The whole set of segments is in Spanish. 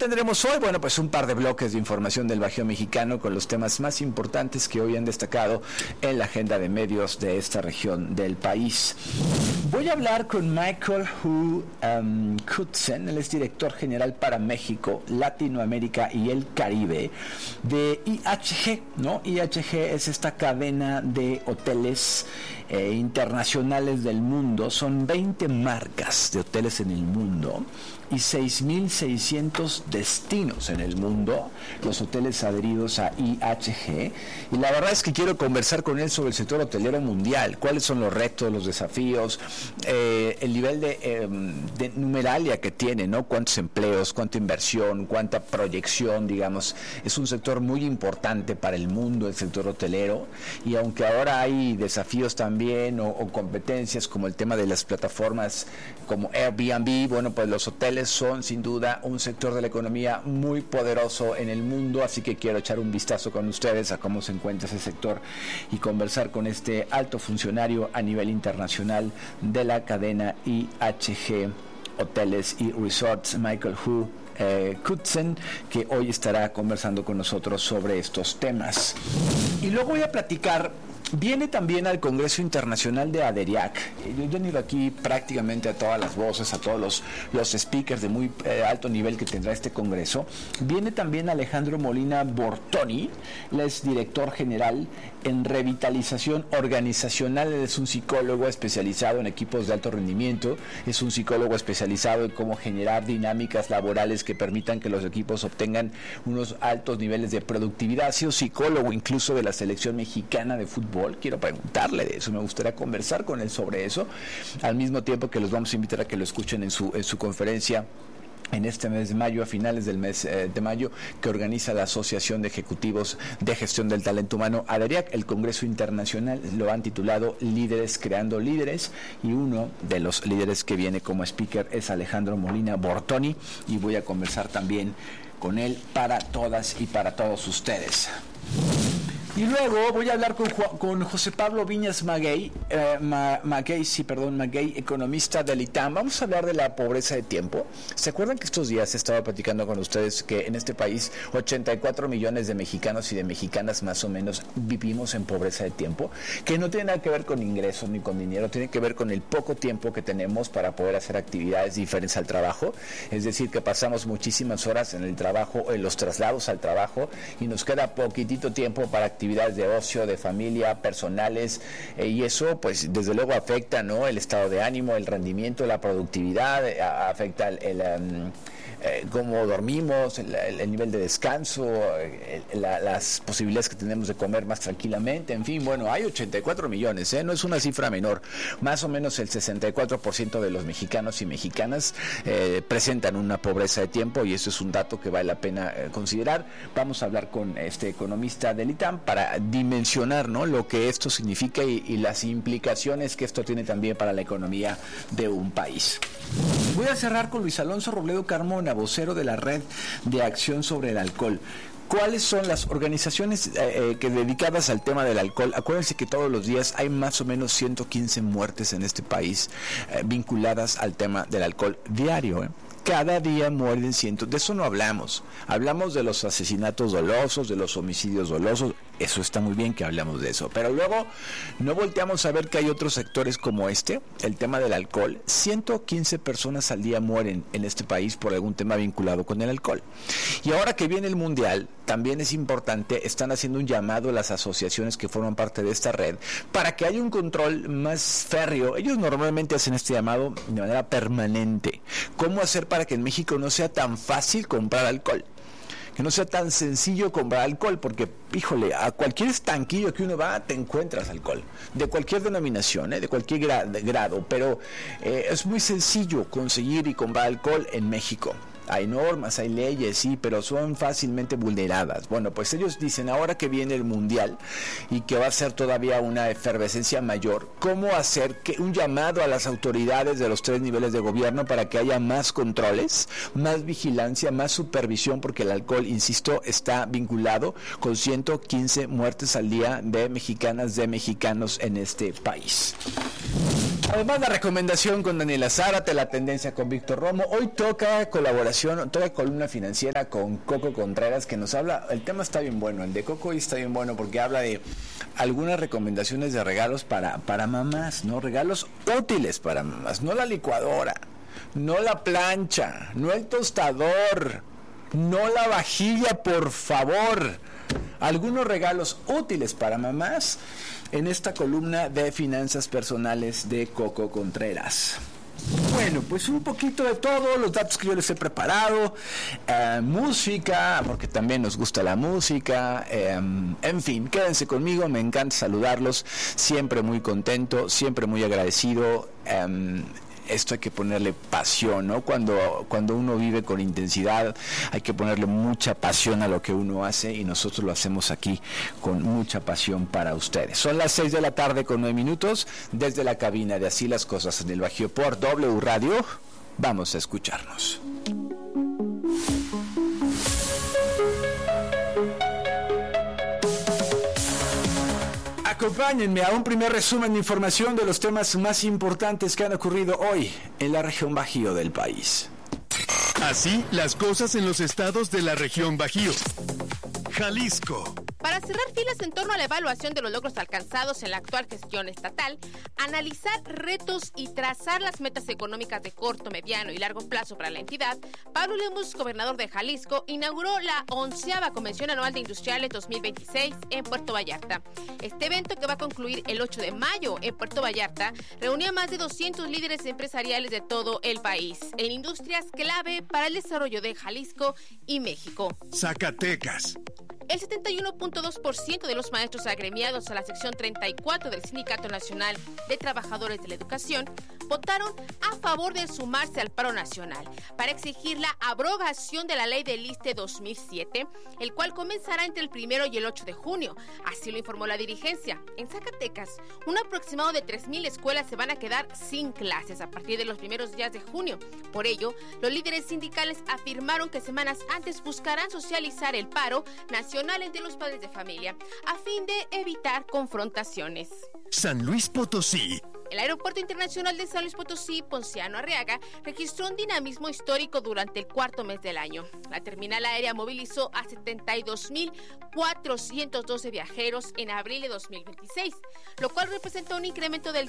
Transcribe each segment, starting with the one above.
tendremos hoy? Bueno, pues un par de bloques de información del Bajío Mexicano con los temas más importantes que hoy han destacado en la agenda de medios de esta región del país. Voy a hablar con Michael Kutzen, él es director general para México, Latinoamérica y el Caribe de IHG, ¿no? IHG es esta cadena de hoteles internacionales del mundo. Son 20 marcas de hoteles en el mundo y 6.600 destinos en el mundo, los hoteles adheridos a IHG, y la verdad es que quiero conversar con él sobre el sector hotelero mundial, cuáles son los retos, los desafíos, el nivel de numeralia que tiene, ¿no? Cuántos empleos, cuánta inversión, cuánta proyección, digamos. Es un sector muy importante para el mundo, el sector hotelero, y aunque ahora hay desafíos también o competencias como el tema de las plataformas como Airbnb, bueno, pues los hoteles son sin duda un sector de la economía muy poderoso en el mundo, así que quiero echar un vistazo con ustedes a cómo se encuentra ese sector y conversar con este alto funcionario a nivel internacional de la cadena IHG Hoteles y Resorts, Michael Kutzen, que hoy estará conversando con nosotros sobre estos temas. Y luego voy a platicar. Viene también al Congreso Internacional de ADERIAC. Yo he venido aquí prácticamente a todas las voces, a todos los speakers de muy alto nivel que tendrá este congreso. Viene también Alejandro Molina Bortoni, él es director general en revitalización organizacional, él es un psicólogo especializado en equipos de alto rendimiento, es un psicólogo especializado en cómo generar dinámicas laborales que permitan que los equipos obtengan unos altos niveles de productividad. Ha sido psicólogo incluso de la selección mexicana de fútbol. Quiero preguntarle de eso, me gustaría conversar con él sobre eso, al mismo tiempo que los vamos a invitar a que lo escuchen en su conferencia en este mes de mayo, a finales del mes de mayo, que organiza la Asociación de Ejecutivos de Gestión del Talento Humano, ADERIAC. El Congreso Internacional lo han titulado Líderes Creando Líderes, y uno de los líderes que viene como speaker es Alejandro Molina Bortoni, y voy a conversar también con él para todas y para todos ustedes. Y luego voy a hablar con José Pablo Viñas Maguey, economista del ITAM. Vamos a hablar de la pobreza de tiempo. ¿Se acuerdan que estos días he estado platicando con ustedes que en este país 84 millones de mexicanos y de mexicanas más o menos vivimos en pobreza de tiempo? Que no tiene nada que ver con ingresos ni con dinero, tiene que ver con el poco tiempo que tenemos para poder hacer actividades diferentes al trabajo. Es decir, que pasamos muchísimas horas en el trabajo, en los traslados al trabajo, y nos queda poquitito tiempo para actividades de ocio, de familia, personales, y eso pues desde luego afecta, ¿no?, el estado de ánimo, el rendimiento, la productividad, afecta cómo dormimos, el nivel de descanso, las posibilidades que tenemos de comer más tranquilamente, en fin, bueno, hay 84 millones, no es una cifra menor, más o menos el 64% de los mexicanos y mexicanas presentan una pobreza de tiempo, y eso es un dato que vale la pena considerar. Vamos a hablar con este economista del ITAM para dimensionar, ¿no?, lo que esto significa y las implicaciones que esto tiene también para la economía de un país. Voy a cerrar con Luis Alonso Robledo Carmona, vocero de la Red de Acción sobre el Alcohol. ¿Cuáles son las organizaciones que dedicadas al tema del alcohol? Acuérdense que todos los días hay más o menos 115 muertes en este país vinculadas al tema del alcohol diario, Cada día mueren cientos. De eso no hablamos. Hablamos de los asesinatos dolosos, de los homicidios dolosos. Eso está muy bien que hablamos de eso. Pero luego no volteamos a ver que hay otros sectores como el tema del alcohol. 115 personas al día mueren en este país por algún tema vinculado con el alcohol. Y ahora que viene el Mundial, también es importante, están haciendo un llamado a las asociaciones que forman parte de esta red para que haya un control más férreo. Ellos normalmente hacen este llamado de manera permanente. ¿Cómo hacer para que en México no sea tan fácil comprar alcohol? Que no sea tan sencillo comprar alcohol, porque, híjole, a cualquier estanquillo que uno va, te encuentras alcohol, de cualquier denominación, de cualquier grado, pero es muy sencillo conseguir y comprar alcohol en México. Hay normas, hay leyes, sí, pero son fácilmente vulneradas. Bueno, pues ellos dicen, ahora que viene el Mundial y que va a ser todavía una efervescencia mayor, ¿cómo hacer un llamado a las autoridades de los 3 niveles de gobierno para que haya más controles, más vigilancia, más supervisión? Porque el alcohol, insisto, está vinculado con 115 muertes al día de mexicanas, de mexicanos en este país. Además, la recomendación con Daniela Zárate, la tendencia con Víctor Romo. Hoy toca colaboración, toca columna financiera con Coco Contreras, que nos habla, el tema está bien bueno, el de Coco hoy está bien bueno porque habla de algunas recomendaciones de regalos para mamás, ¿no? Regalos útiles para mamás, no la licuadora, no la plancha, no el tostador, no la vajilla, por favor. Algunos regalos útiles para mamás en esta columna de finanzas personales de Coco Contreras. Bueno, pues un poquito de todo, los datos que yo les he preparado, música, porque también nos gusta la música, en fin, quédense conmigo, me encanta saludarlos, siempre muy contento, siempre muy agradecido. Esto hay que ponerle pasión, ¿no? Cuando uno vive con intensidad, hay que ponerle mucha pasión a lo que uno hace y nosotros lo hacemos aquí con mucha pasión para ustedes. Son las 6 de la tarde con 9 minutos desde la cabina de Así las Cosas en el Bajío por W Radio. Vamos a escucharnos. Acompáñenme a un primer resumen de información de los temas más importantes que han ocurrido hoy en la región Bajío del país. Así las cosas en los estados de la región Bajío. Jalisco. Para cerrar filas en torno a la evaluación de los logros alcanzados en la actual gestión estatal, analizar retos y trazar las metas económicas de corto, mediano y largo plazo para la entidad, Pablo Lemus, gobernador de Jalisco, inauguró la 11ª Convención Anual de Industriales 2026 en Puerto Vallarta. Este evento, que va a concluir el 8 de mayo en Puerto Vallarta, reunió a más de 200 líderes empresariales de todo el país, en industrias clave para el desarrollo de Jalisco y México. Zacatecas. El 71.2% de los maestros agremiados a la sección 34 del Sindicato Nacional de Trabajadores de la Educación votaron a favor de sumarse al paro nacional para exigir la abrogación de la ley del ISSSTE 2007, el cual comenzará entre el 1 y el 8 de junio. Así lo informó la dirigencia. En Zacatecas, un aproximado de 3,000 escuelas se van a quedar sin clases a partir de los primeros días de junio. Por ello, los líderes sindicales afirmaron que semanas antes buscarán socializar el paro nacional entre los padres de familia a fin de evitar confrontaciones. San Luis Potosí. El Aeropuerto Internacional de San Luis Potosí, Ponciano Arriaga, registró un dinamismo histórico durante el cuarto mes del año. La terminal aérea movilizó a 72,412 viajeros en abril de 2026, lo cual representó un incremento del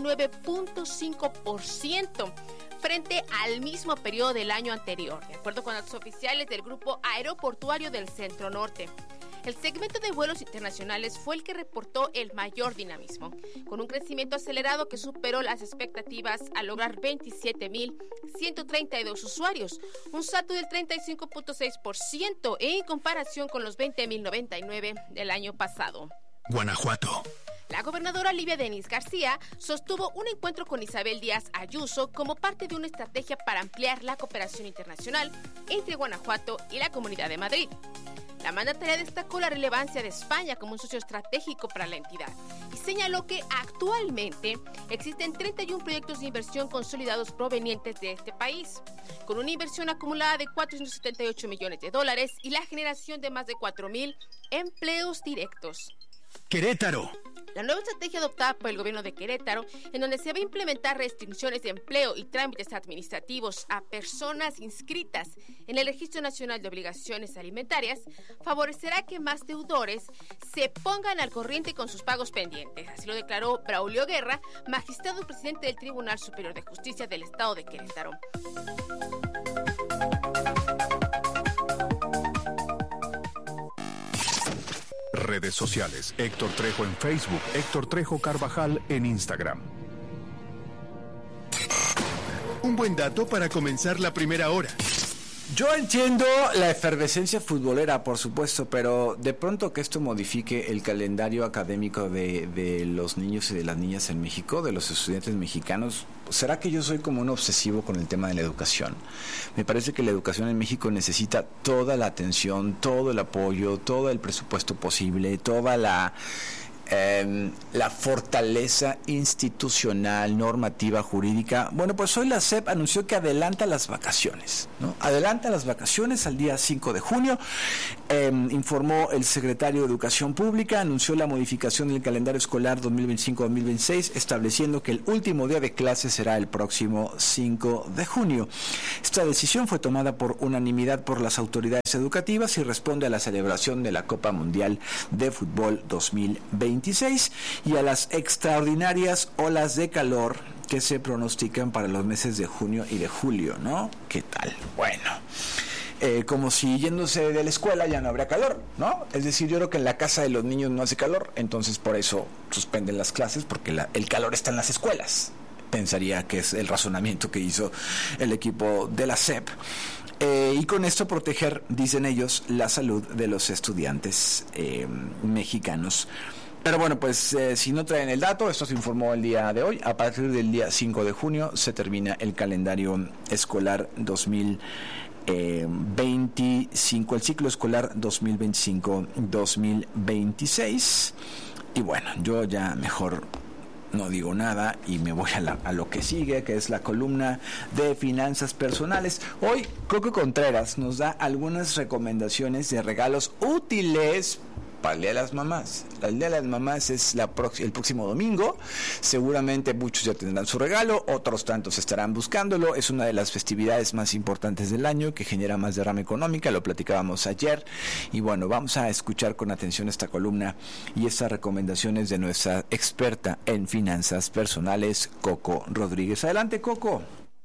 19.5% frente al mismo periodo del año anterior, de acuerdo con datos oficiales del Grupo Aeroportuario del Centro Norte. El segmento de vuelos internacionales fue el que reportó el mayor dinamismo, con un crecimiento acelerado que superó las expectativas al lograr 27,132 usuarios, un salto del 35.6% en comparación con los 20,099 del año pasado. Guanajuato. La gobernadora Livia Denis García sostuvo un encuentro con Isabel Díaz Ayuso como parte de una estrategia para ampliar la cooperación internacional entre Guanajuato y la Comunidad de Madrid. La mandataria destacó la relevancia de España como un socio estratégico para la entidad y señaló que actualmente existen 31 proyectos de inversión consolidados provenientes de este país, con una inversión acumulada de $478 millones y la generación de más de 4,000 empleos directos. Querétaro. La nueva estrategia adoptada por el gobierno de Querétaro, en donde se va a implementar restricciones de empleo y trámites administrativos a personas inscritas en el Registro Nacional de Obligaciones Alimentarias, favorecerá que más deudores se pongan al corriente con sus pagos pendientes. Así lo declaró Braulio Guerra, magistrado y presidente del Tribunal Superior de Justicia del Estado de Querétaro. Redes sociales. Héctor Trejo en Facebook, Héctor Trejo Carvajal en Instagram. Un buen dato para comenzar la primera hora. Yo entiendo la efervescencia futbolera, por supuesto, pero de pronto que esto modifique el calendario académico de los niños y de las niñas en México, de los estudiantes mexicanos, ¿será que yo soy como un obsesivo con el tema de la educación? Me parece que la educación en México necesita toda la atención, todo el apoyo, todo el presupuesto posible, toda la la fortaleza institucional, normativa, jurídica. Bueno, pues hoy la SEP anunció que adelanta las vacaciones, ¿no? Adelanta las vacaciones al día 5 de junio. Informó el secretario de Educación Pública, anunció la modificación del calendario escolar 2025-2026, estableciendo que el último día de clases será el próximo 5 de junio. Esta decisión fue tomada por unanimidad por las autoridades educativas y responde a la celebración de la Copa Mundial de Fútbol 2026 y a las extraordinarias olas de calor que se pronostican para los meses de junio y de julio, ¿no? ¿Qué tal? Bueno, como si yéndose de la escuela ya no habría calor, ¿no? Es decir, yo creo que en la casa de los niños no hace calor, entonces por eso suspenden las clases, porque el calor está en las escuelas. Pensaría que es el razonamiento que hizo el equipo de la SEP. Y con esto proteger, dicen ellos, la salud de los estudiantes mexicanos. Pero bueno, pues si no traen el dato, esto se informó el día de hoy. A partir del día 5 de junio se termina el calendario escolar 2025, el ciclo escolar 2025-2026. Y bueno, yo ya mejor no digo nada y me voy a lo que sigue, que es la columna de finanzas personales. Hoy Coco Contreras nos da algunas recomendaciones de regalos útiles para el Día de las Mamás. El Día de las Mamás es el próximo domingo. Seguramente muchos ya tendrán su regalo, otros tantos estarán buscándolo. Es una de las festividades más importantes del año que genera más derrama económica, lo platicábamos ayer. Y bueno, vamos a escuchar con atención esta columna y estas recomendaciones de nuestra experta en finanzas personales, Coco Rodríguez. Adelante, Coco.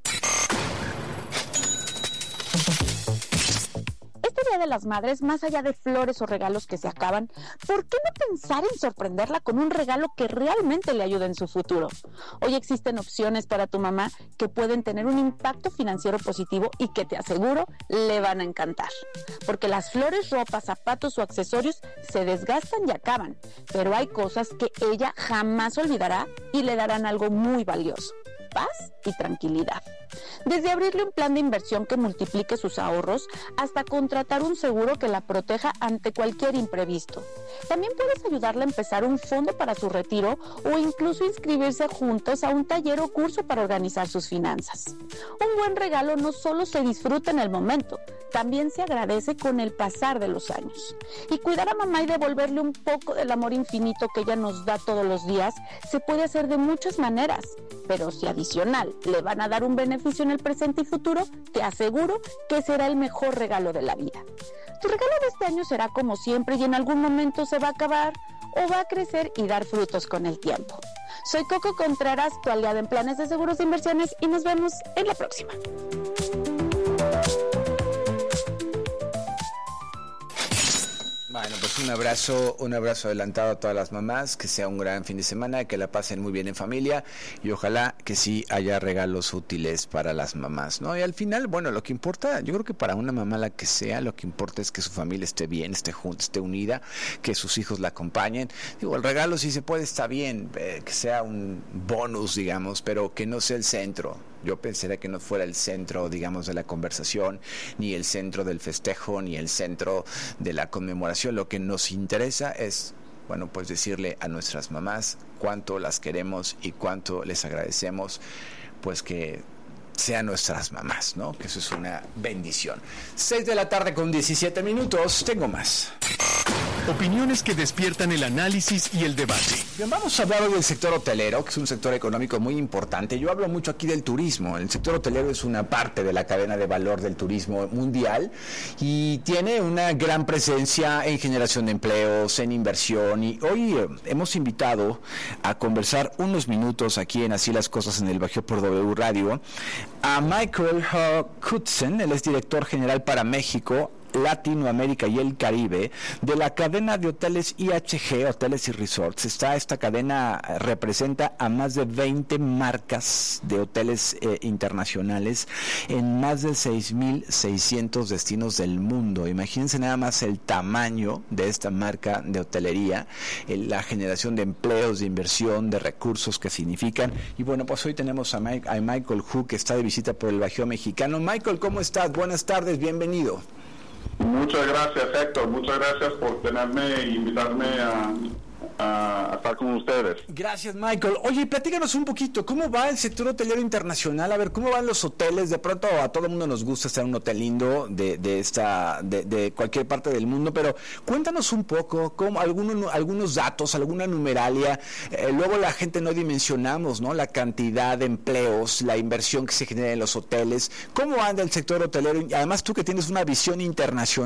Día de las Madres, más allá de flores o regalos que se acaban, ¿por qué no pensar en sorprenderla con un regalo que realmente le ayude en su futuro? Hoy existen opciones para tu mamá que pueden tener un impacto financiero positivo y que te aseguro le van a encantar. Porque las flores, ropa, zapatos o accesorios se desgastan y acaban, pero hay cosas que ella jamás olvidará y le darán algo muy valioso: paz y tranquilidad. Desde abrirle un plan de inversión que multiplique sus ahorros hasta contratar un seguro que la proteja ante cualquier imprevisto. También puedes ayudarle a empezar un fondo para su retiro o incluso inscribirse juntos a un taller o curso para organizar sus finanzas. Un buen regalo no solo se disfruta en el momento, también se agradece con el pasar de los años. Y cuidar a mamá y devolverle un poco del amor infinito que ella nos da todos los días se puede hacer de muchas maneras, pero si adicional le van a dar un beneficio en el presente y futuro, te aseguro que será el mejor regalo de la vida. Tu regalo de este año será como siempre y en algún momento se va a acabar o va a crecer y dar frutos con el tiempo. Soy Coco Contreras, tu aliada en planes de seguros de inversiones, y nos vemos en la próxima. Bueno, pues un abrazo adelantado a todas las mamás, que sea un gran fin de semana, que la pasen muy bien en familia y ojalá que sí haya regalos útiles para las mamás, ¿no? Y al final, bueno, lo que importa, yo creo que para una mamá la que sea, lo que importa es que su familia esté bien, esté junta, esté unida, que sus hijos la acompañen. Digo, el regalo si se puede está bien, que sea un bonus, digamos, pero que no sea el centro. Yo pensaría que no fuera el centro, digamos, de la conversación, ni el centro del festejo, ni el centro de la conmemoración. Lo que nos interesa es, bueno, pues decirle a nuestras mamás cuánto las queremos y cuánto les agradecemos, pues que sean nuestras mamás, ¿no? Que eso es una bendición. 6:17 p.m, tengo más. Opiniones que despiertan el análisis y el debate. Bien, vamos a hablar hoy del sector hotelero, que es un sector económico muy importante. Yo hablo mucho aquí del turismo. El sector hotelero es una parte de la cadena de valor del turismo mundial y tiene una gran presencia en generación de empleos, en inversión. Y hoy hemos invitado a conversar unos minutos aquí en Así las Cosas en el Bajío por W Radio a Michael Hudson. Él es director general para México, Latinoamérica y el Caribe de la cadena de hoteles IHG, Hoteles y Resorts. Esta cadena representa a más de 20 marcas de hoteles internacionales en más de 6,600 destinos del mundo. Imagínense nada más el tamaño de esta marca de hotelería, la generación de empleos, de inversión, de recursos que significan. Y bueno, pues hoy tenemos a Michael Hu, que está de visita por el Bajío mexicano. Michael, ¿cómo estás? Buenas tardes, bienvenido. Muchas gracias, Héctor. Muchas gracias por tenerme e invitarme a estar con ustedes. Gracias, Michael. Oye, platícanos un poquito, ¿cómo va el sector hotelero internacional? A ver, ¿cómo van los hoteles? De pronto a todo el mundo nos gusta estar en un hotel lindo de cualquier parte del mundo, pero cuéntanos un poco, algunos datos, alguna numeralia. Luego la gente no dimensionamos, ¿no? La cantidad de empleos, la inversión que se genera en los hoteles. ¿Cómo anda el sector hotelero? Además, tú que tienes una visión internacional,